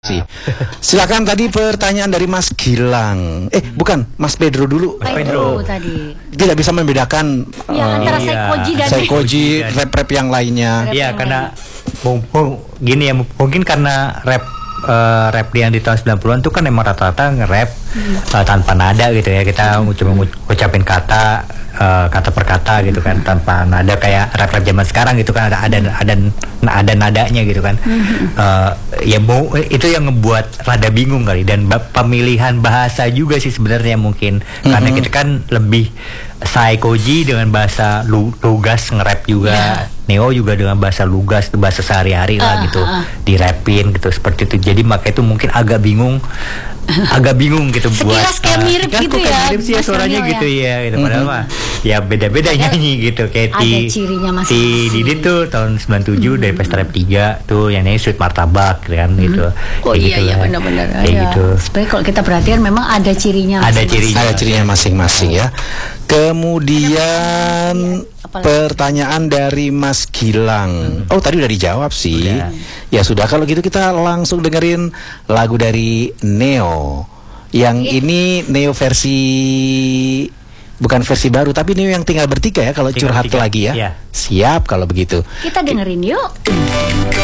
Silakan tadi pertanyaan dari Mas Gilang. Bukan, Mas Pedro dulu. Mas Pedro tadi. Tidak bisa membedakan antara Saikoji dan Saikoji rap-rap yang lainnya. Iya, karena gini ya, mungkin karena rap yang di tahun 90-an itu kan emang rata-rata nge-rap tanpa nada gitu ya. Kita cuma ngucapin kata per kata gitu kan, tanpa nada kayak rap zaman sekarang gitu kan, ada nadanya gitu kan. Itu yang ngebuat rada bingung kali, dan pemilihan bahasa juga sih sebenarnya mungkin karena kita kan lebih Saikoji dengan bahasa lugas nge-rap juga, Neo juga dengan bahasa lugas, bahasa sehari-hari lah gitu, dirapin gitu seperti itu. Jadi makanya itu mungkin agak bingung gitu. Sekilas kayak mirip gitu ya, mirip sih ya suaranya gitu ya gitu. Padahal mah ya beda-beda nyanyi gitu. Kayak Didi tuh tahun 97 dari Pesta Rap 3 tuh yang nyanyi Sweet Martabak kan gitu. Oh iya benar-benar gitu. Sebenarnya kalau kita perhatikan memang ada cirinya masing-masing. Ada cirinya masing-masing ya. Kemudian pertanyaan dari Mas Gilang. Oh, tadi udah dijawab sih. Ya sudah, kalau gitu kita langsung dengerin lagu dari Neo. Yang ini Neo versi, bukan versi baru, tapi Neo yang tinggal bertiga ya, kalau curhat lagi ya. Siap kalau begitu. Kita dengerin yuk.